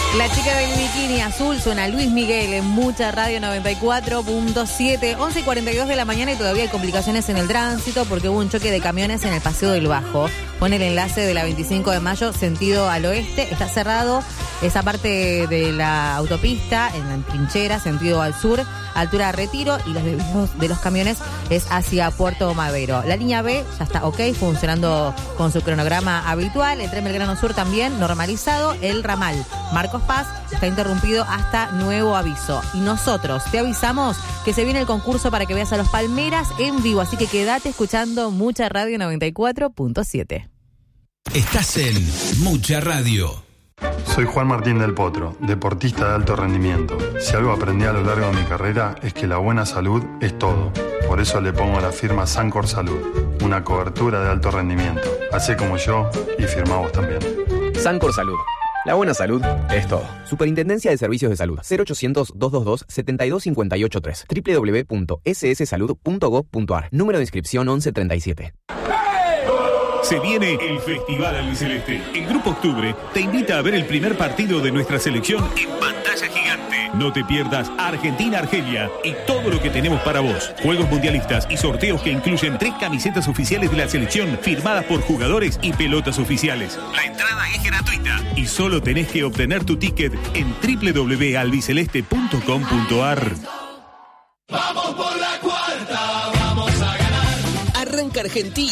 La chica del bikini azul suena Luis Miguel en Mucha Radio 94.7, 11:42 de la mañana y todavía hay complicaciones en el tránsito porque hubo un choque de camiones en el Paseo del Bajo. Pone el enlace de la 25 de mayo, sentido al oeste. Está cerrado esa parte de la autopista, en la trinchera, sentido al sur, altura de Retiro, y los desvíos de los camiones es hacia Puerto Madero. La línea B ya está ok, funcionando con su cronograma habitual. El tren Belgrano Sur también normalizado. El ramal Marcos Paz está interrumpido hasta nuevo aviso. Y nosotros te avisamos que se viene el concurso para que veas a los Palmeras en vivo, así que quédate escuchando Mucha Radio 94.7. Estás en Mucha Radio. Soy Juan Martín del Potro, deportista de alto rendimiento. Si algo aprendí a lo largo de mi carrera es que la buena salud es todo. Por eso le pongo la firma Sancor Salud, una cobertura de alto rendimiento. Hacé como yo y firmá vos también. Sancor Salud. La buena salud es todo. Superintendencia de Servicios de Salud. 0800-222-72583. www.sssalud.gov.ar. Número de inscripción 1137. Se viene el Festival Albiceleste. El Grupo Octubre te invita a ver el primer partido de nuestra selección en pantalla gigante. No te pierdas Argentina-Argelia y todo lo que tenemos para vos. Juegos mundialistas y sorteos que incluyen 3 camisetas oficiales de la selección firmadas por jugadores y pelotas oficiales. La entrada es gratuita y solo tenés que obtener tu ticket en www.albiceleste.com.ar. ¡Vamos por la cuarta! ¡Vamos a ganar! Arranca Argentina.